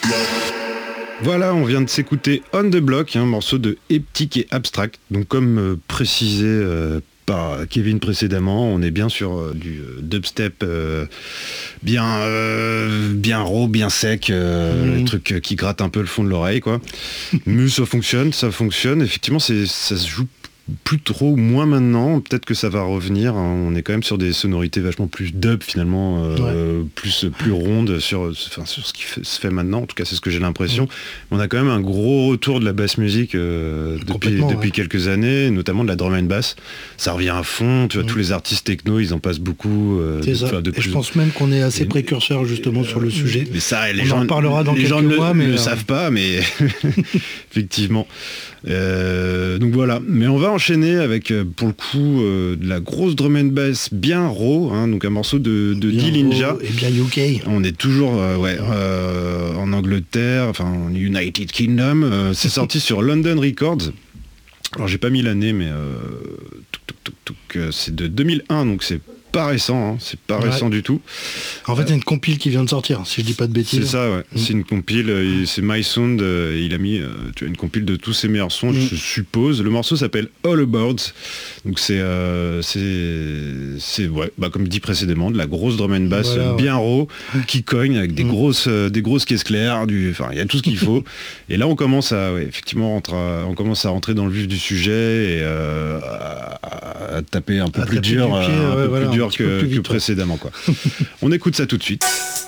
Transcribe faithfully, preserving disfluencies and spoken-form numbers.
Voilà, on vient de s'écouter On the Block, un morceau de Heptic et Abstract. Donc comme euh, précisé euh, par Kevin précédemment, on est bien sur euh, du euh, dubstep euh, bien euh, bien raw, bien sec, euh, Mmh. le truc euh, qui gratte un peu le fond de l'oreille, quoi. Mais ça fonctionne, ça fonctionne. Effectivement, c'est, ça se joue plus trop, moins maintenant. Peut-être que ça va revenir. On est quand même sur des sonorités vachement plus dub finalement, euh, ouais. plus plus rondes sur, enfin, sur ce qui fait, se fait maintenant. En tout cas, c'est ce que j'ai l'impression. Ouais. On a quand même un gros retour de la basse musique euh, depuis depuis ouais. quelques années, notamment de la drum and bass. Ça revient à fond. Tu vois, ouais. tous les artistes techno, ils en passent beaucoup. Euh, c'est de, ça. De Et je pense même qu'on est assez et, précurseurs justement euh, sur le sujet. Mais ça, les On gens en parlera dans les quelques gens mois, ne mais le euh... savent pas, mais effectivement. Euh, donc voilà, mais on va enchaîner avec pour le coup euh, de la grosse drum and bass bien raw, hein, donc un morceau de, de D-Ninja. Et bien U K. On est toujours euh, ouais, euh, en Angleterre, enfin en United Kingdom. Euh, c'est sorti sur London Records. Alors j'ai pas mis l'année, mais euh, touc, touc, touc, touc, c'est de deux mille un, donc c'est pas récent, hein, c'est pas ouais. récent du tout. En fait, il y a une compile qui vient de sortir, si je dis pas de bêtises. C'est ça, ouais. Mmh. C'est une compile, euh, c'est My Sound, euh, il a mis euh, tu vois, une compile de tous ses meilleurs sons, mmh. je suppose. Le morceau s'appelle All About, donc c'est, euh, c'est, c'est ouais, bah, comme dit précédemment, de la grosse drum and bass voilà, bien ouais. raw, qui cogne avec des mmh. grosses, euh, des grosses caisses claires, du, enfin il y a tout ce qu'il faut. Et là, on commence à, ouais, effectivement, rentrer à, on commence à rentrer dans le vif du sujet et euh, à, à taper un peu à plus dur, pied, un ouais, peu voilà, plus dur que, plus vite, que précédemment, quoi. On écoute ça tout de suite.